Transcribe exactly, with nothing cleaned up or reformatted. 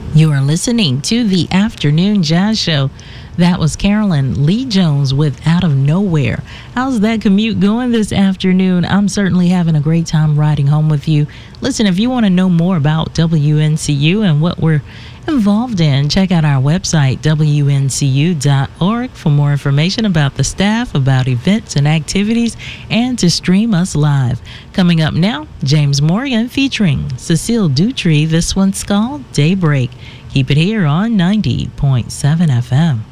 You are listening to the Afternoon Jazz Show. That was Carolyn Lee Jones with Out of Nowhere. How's that commute going this afternoon? I'm certainly having a great time riding home with you. Listen, if you want to know more about W N C U and what we're involved in, check out our website, W N C U dot org, for more information about the staff, about events and activities, and to stream us live. Coming up now, James Morgan featuring Cecile Dutry. This one's called Daybreak. Keep it here on ninety point seven F M.